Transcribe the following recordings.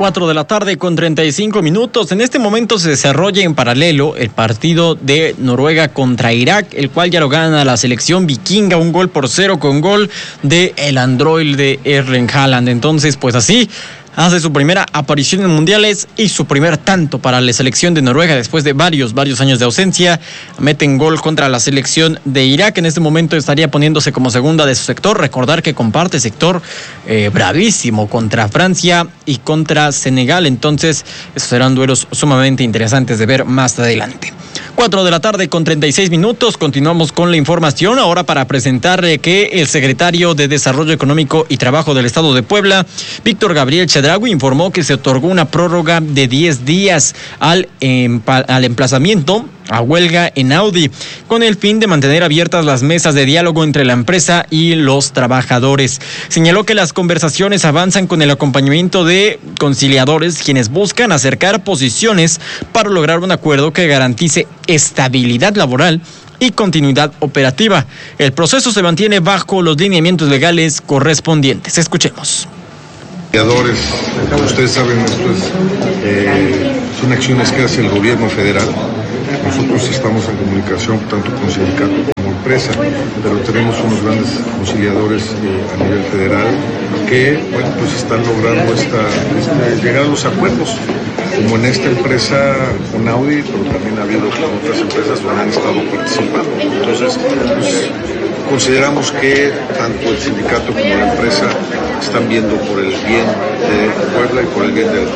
4 de la tarde con 35 minutos. En este momento se desarrolla en paralelo el partido de Noruega contra Irak, el cual ya lo gana la selección vikinga, 1-0 con gol de el androide Erling Haaland. Entonces, pues así hace su primera aparición en mundiales y su primer tanto para la selección de Noruega después de varios años de ausencia. Meten gol contra la selección de Irak. En este momento estaría poniéndose como segunda de su sector. Recordar que comparte sector bravísimo contra Francia y contra Senegal. Entonces, esos serán duelos sumamente interesantes de ver más adelante. 4 de la tarde con 36 minutos. Continuamos con la información ahora para presentarle que el secretario de Desarrollo Económico y Trabajo del Estado de Puebla, Víctor Gabriel Chedraui, informó que se otorgó una prórroga de 10 días al emplazamiento a huelga en Audi, con el fin de mantener abiertas las mesas de diálogo entre la empresa y los trabajadores. Señaló que las conversaciones avanzan con el acompañamiento de conciliadores, quienes buscan acercar posiciones para lograr un acuerdo que garantice estabilidad laboral y continuidad operativa. El proceso se mantiene bajo los lineamientos legales correspondientes. Escuchemos. Como ustedes saben, esto son acciones que hace el gobierno federal. Nosotros estamos en comunicación tanto con sindicato como empresa, pero tenemos unos grandes conciliadores a nivel federal que pues están logrando llegar a los acuerdos, como en esta empresa con Audi, pero también ha habido otras empresas donde han estado participando. Entonces, pues, consideramos que tanto el sindicato como la empresa están viendo por el bien de Puebla y por el bien del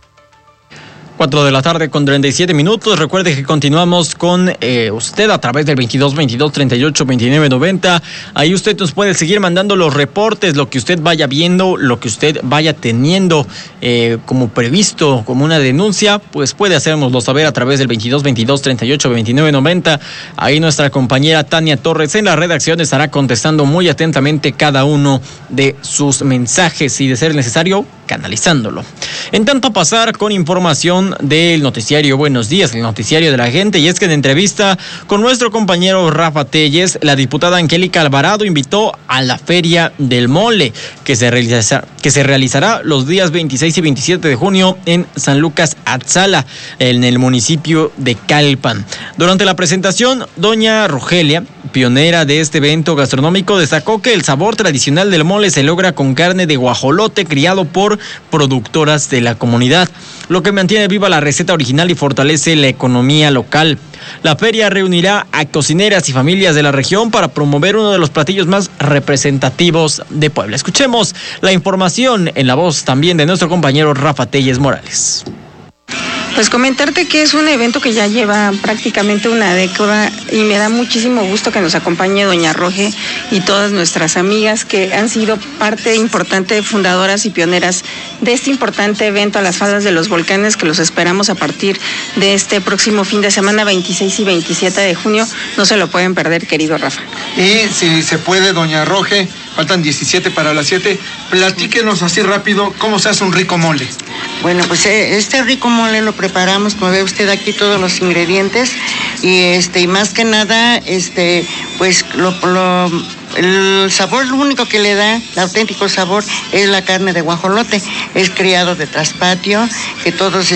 4 de la tarde con 37 minutos. Recuerde que continuamos con usted a través del 22-22-38-29-90. Ahí usted nos puede seguir mandando los reportes, lo que usted vaya viendo, lo que usted vaya teniendo como previsto, como una denuncia, pues puede hacérnoslo saber a través del 22-22-38-29-90. Ahí nuestra compañera Tania Torres en la redacción estará contestando muy atentamente cada uno de sus mensajes y, de ser necesario, canalizándolo. En tanto, pasar con información del noticiario Buenos Días, el noticiario de la gente, y es que en entrevista con nuestro compañero Rafa Telles, la diputada Angélica Alvarado invitó a la Feria del Mole, que se realizará los días 26 y 27 de junio en San Lucas Atzala, en el municipio de Calpan. Durante la presentación, doña Rogelia, pionera de este evento gastronómico, destacó que el sabor tradicional del mole se logra con carne de guajolote criado por productoras de la comunidad, lo que mantiene viva la receta original y fortalece la economía local. La feria reunirá a cocineras y familias de la región para promover uno de los platillos más representativos de Puebla. Escuchemos la información en la voz también de nuestro compañero Rafa Telles Morales. Pues comentarte que es un evento que ya lleva prácticamente una década y me da muchísimo gusto que nos acompañe doña Roge y todas nuestras amigas que han sido parte importante, fundadoras y pioneras de este importante evento a las faldas de los volcanes, que los esperamos a partir de este próximo fin de semana, 26 y 27 de junio. No se lo pueden perder, querido Rafa. Y si se puede, doña Roge, faltan 17 para las 7, platíquenos así rápido cómo se hace un rico mole. Bueno, pues este rico mole lo preparamos, como ve usted aquí, todos los ingredientes, y más que nada, pues el sabor, lo único que le da, el auténtico sabor, es la carne de guajolote. Es criado de traspatio, que todas,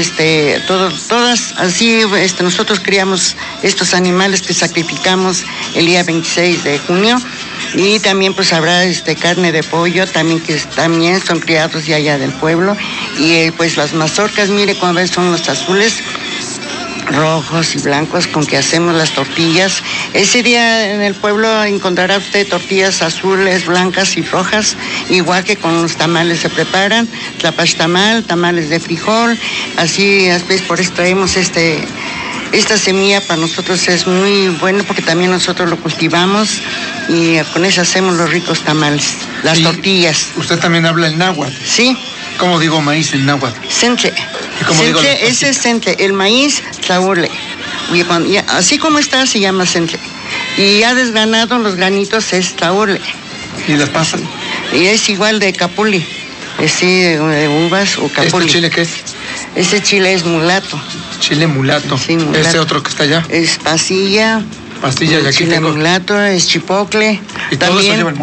así, nosotros criamos estos animales que sacrificamos el día 26 de junio. Y también pues habrá carne de pollo, también que también son criados de allá del pueblo. Y pues las mazorcas, mire, como ven, son los azules, rojos y blancos con que hacemos las tortillas. Ese día en el pueblo encontrará usted tortillas azules, blancas y rojas, igual que con los tamales se preparan, tlapaxtamal, tamales de frijol, así, por eso traemos esta semilla. Para nosotros es muy bueno porque también nosotros lo cultivamos y con eso hacemos los ricos tamales, las tortillas. ¿Usted también habla el náhuatl? Sí. ¿Cómo digo maíz en náhuatl? Sentle. ¿Y cómo digo ese es sentle. El maíz, tlaule. Así como está, se llama sentle. Y ya desgranado, los granitos es tlaule. ¿Y las pasas? Y es igual de capuli. De uvas o capuli. ¿Este chile qué es? Ese chile es mulato. Chile mulato. Sí, mulato. ¿Ese otro que está allá? Es pastilla. Pastilla, y aquí chile tengo. mulato, es chipocle. ¿Y también, todo eso lleva el mole?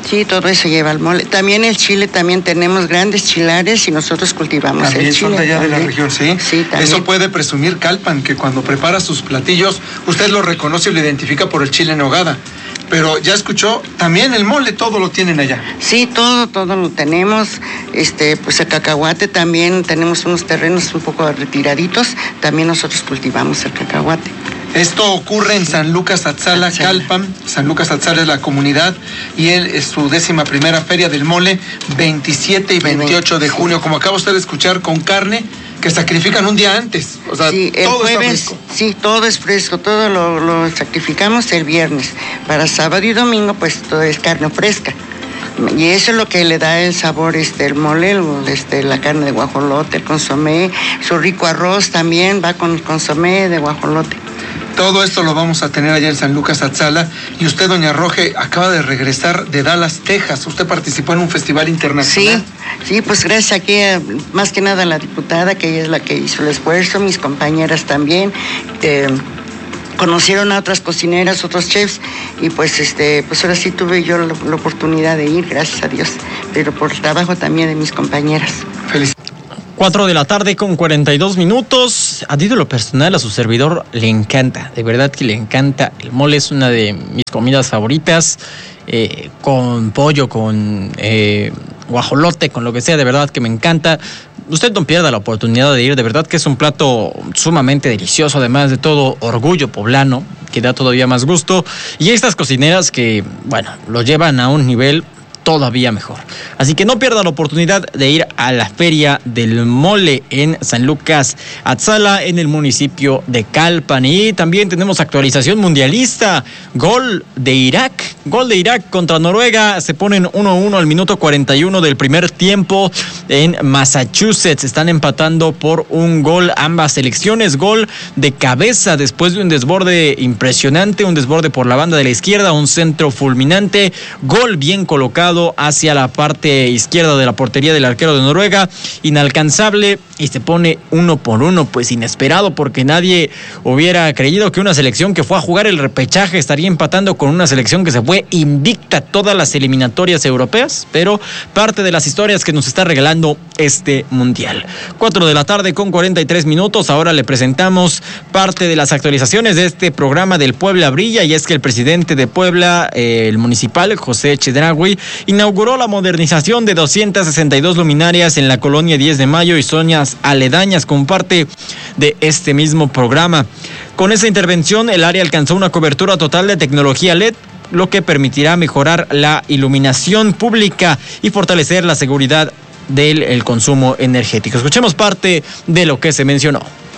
Sí, todo eso lleva al mole. También el chile, también tenemos grandes chilares y nosotros cultivamos también el chile. También son de allá de la región, ¿sí? Sí, también. Eso puede presumir Calpan, que cuando prepara sus platillos, usted lo reconoce y lo identifica por el chile en nogada. Pero ya escuchó, también el mole, todo lo tienen allá. Sí, todo lo tenemos. Pues el cacahuate también, tenemos unos terrenos un poco retiraditos, también nosotros cultivamos el cacahuate. Esto ocurre en San Lucas Atzala, Calpan. San Lucas Atzala es la comunidad y es su 11ª Feria del Mole, 27 y 28 de junio. Como acaba usted de escuchar, con carne que sacrifican un día antes. O sea, sí, el todo jueves, está fresco. Sí, todo es fresco, todo lo sacrificamos el viernes. Para sábado y domingo, pues todo es carne fresca. Y eso es lo que le da el sabor, el mole, la carne de guajolote, el consomé, su rico arroz también va con el consomé de guajolote. Todo esto lo vamos a tener allá en San Lucas Atzala. Y usted, doña Roge, acaba de regresar de Dallas, Texas. Usted participó en un festival internacional. Sí, pues gracias aquí, más que nada a la diputada, que ella es la que hizo el esfuerzo, mis compañeras también. Conocieron a otras cocineras, otros chefs, y pues ahora sí tuve yo la oportunidad de ir, gracias a Dios, pero por el trabajo también de mis compañeras. Felicidades. 4 de la tarde con 42 minutos. A título personal, a su servidor le encanta, de verdad que le encanta. El mole es una de mis comidas favoritas, con pollo, con guajolote, con lo que sea, de verdad que me encanta. Usted no pierda la oportunidad de ir, de verdad que es un plato sumamente delicioso, además de todo, orgullo poblano, que da todavía más gusto. Y estas cocineras que, bueno, lo llevan a un nivel todavía mejor. Así que no pierda la oportunidad de ir a la Feria del Mole en San Lucas Atzala, en el municipio de Calpan. Y también tenemos actualización mundialista. Gol de Irak contra Noruega. Se ponen 1-1 al minuto 41 del primer tiempo en Massachusetts. Están empatando por un gol ambas selecciones. Gol de cabeza después de un desborde impresionante, un desborde por la banda de la izquierda, un centro fulminante. Gol bien colocado hacia la parte izquierda de la portería del arquero de Noruega, inalcanzable, y se pone 1-1, pues inesperado, porque nadie hubiera creído que una selección que fue a jugar el repechaje estaría empatando con una selección que se fue invicta todas las eliminatorias europeas, pero parte de las historias que nos está regalando este mundial. 4 de la tarde con 43 minutos, ahora le presentamos parte de las actualizaciones de este programa del Puebla Brilla, y es que el presidente de Puebla, el municipal, José Chedraui, inauguró la modernización de 262 luminarias en la colonia 10 de Mayo y zonas aledañas como parte de este mismo programa. Con esa intervención, el área alcanzó una cobertura total de tecnología LED, lo que permitirá mejorar la iluminación pública y fortalecer la seguridad del consumo energético. Escuchemos parte de lo que se mencionó.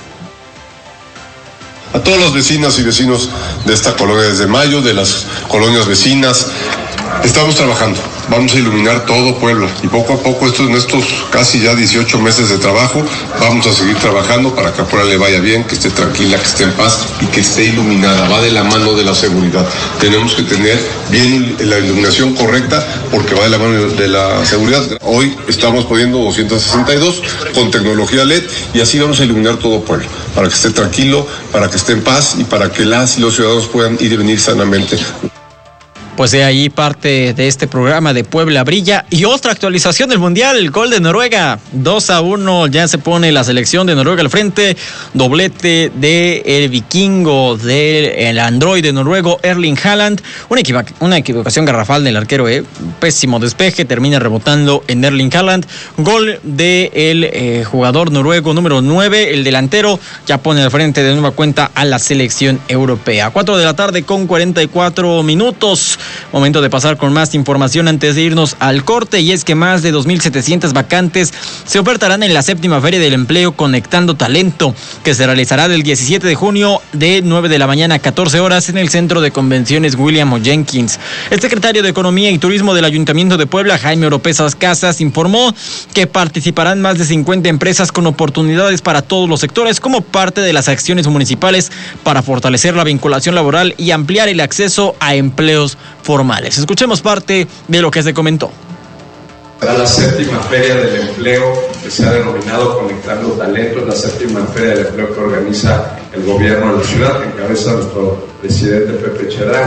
A todas las vecinas y vecinos de esta colonia 10 de Mayo, de las colonias vecinas, estamos trabajando, vamos a iluminar todo Puebla y poco a poco en estos casi ya 18 meses de trabajo vamos a seguir trabajando para que a Puebla le vaya bien, que esté tranquila, que esté en paz y que esté iluminada. Va de la mano de la seguridad. Tenemos que tener bien la iluminación correcta porque va de la mano de la seguridad. Hoy estamos poniendo 262 con tecnología LED y así vamos a iluminar todo Puebla para que esté tranquilo, para que esté en paz y para que las y los ciudadanos puedan ir y venir sanamente. Pues de ahí parte de este programa de Puebla Brilla. Y otra actualización del Mundial, el gol de Noruega, 2-1, ya se pone la selección de Noruega al frente, doblete de el vikingo, del androide noruego Erling Haaland, una equivocación garrafal del arquero, pésimo despeje, termina rebotando en Erling Haaland, gol del jugador noruego número 9, el delantero, ya pone al frente de nueva cuenta a la selección europea. 4 de la tarde con 44 minutos. Momento de pasar con más información antes de irnos al corte, y es que más de 2,700 vacantes se ofertarán en la 7ª Feria del Empleo Conectando Talento, que se realizará del 17 de junio de 9 de la mañana a 14 horas en el Centro de Convenciones William O. Jenkins. El secretario de Economía y Turismo del Ayuntamiento de Puebla, Jaime Oropesa Casas, informó que participarán más de 50 empresas con oportunidades para todos los sectores como parte de las acciones municipales para fortalecer la vinculación laboral y ampliar el acceso a empleos formales. Escuchemos parte de lo que se comentó. Será la 7ª Feria del Empleo, que se ha denominado Conectando Talentos, la 7ª Feria del Empleo que organiza el gobierno de la ciudad, que encabeza nuestro presidente Pepe Chedraui.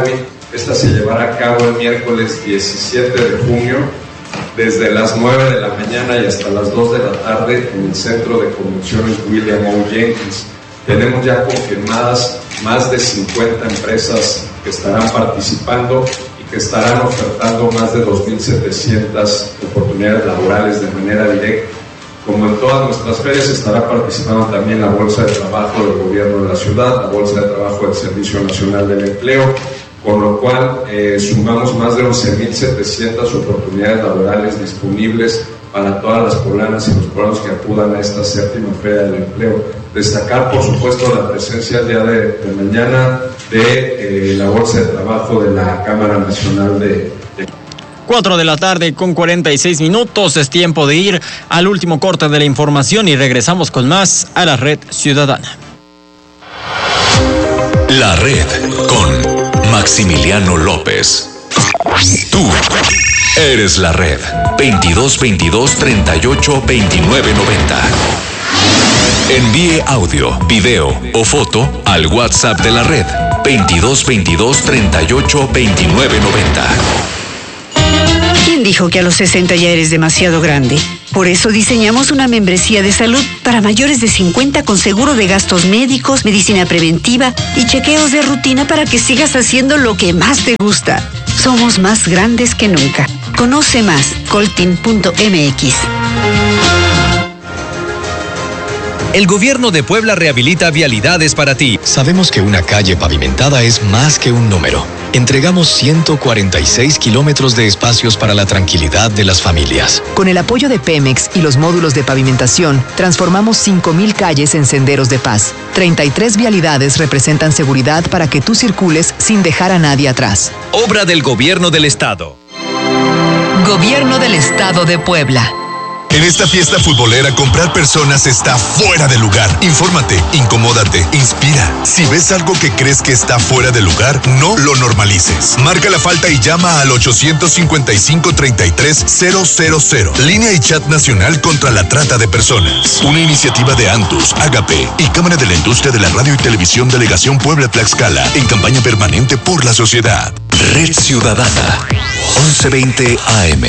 Esta se llevará a cabo el miércoles 17 de junio desde las 9 de la mañana y hasta las 2 de la tarde en el Centro de Convenciones William O. Jenkins. Tenemos ya confirmadas más de 50 empresas que estarán participando y que estarán ofertando más de 2.700 oportunidades laborales de manera directa. Como en todas nuestras ferias, estará participando también la Bolsa de Trabajo del Gobierno de la Ciudad, la Bolsa de Trabajo del Servicio Nacional del Empleo, con lo cual sumamos más de 11.700 oportunidades laborales disponibles para todas las poblanas y los poblanos que acudan a esta séptima Feria del Empleo. Destacar, por supuesto, la presencia el día de mañana de la Bolsa de Trabajo de la Cámara Nacional de 4 de la tarde con 46 minutos. Es tiempo de ir al último corte de la información y regresamos con más a la Red Ciudadana. La Red con Maximiliano López. Tú eres la Red. 2222 38 29 90. Envíe audio, video o foto al WhatsApp de la Red. 2222 38 29 90. ¿Quién dijo que a los 60 ya eres demasiado grande? Por eso diseñamos una membresía de salud para mayores de 50 con seguro de gastos médicos, medicina preventiva y chequeos de rutina para que sigas haciendo lo que más te gusta. Somos más grandes que nunca. Conoce más, coltin.mx. El gobierno de Puebla rehabilita vialidades para ti. Sabemos que una calle pavimentada es más que un número. Entregamos 146 kilómetros de espacios para la tranquilidad de las familias. Con el apoyo de Pemex y los módulos de pavimentación, transformamos 5,000 calles en senderos de paz. 33 vialidades representan seguridad para que tú circules sin dejar a nadie atrás. Obra del Gobierno del Estado. Gobierno del Estado de Puebla. En esta fiesta futbolera, comprar personas está fuera de lugar. Infórmate, incomódate, inspira. Si ves algo que crees que está fuera de lugar, no lo normalices. Marca la falta y llama al 855-33-000. Línea y chat nacional contra la trata de personas. Una iniciativa de Antus, Agape y Cámara de la Industria de la Radio y Televisión Delegación Puebla-Tlaxcala en campaña permanente por la sociedad. Red Ciudadana, 1120 AM.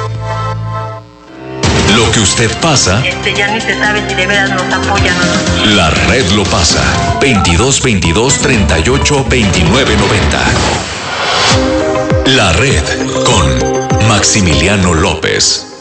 Lo que usted pasa, ya ni se sabe si de veras nos apoyan o no. La Red lo pasa. 2222 38 29 90. La Red con Maximiliano López.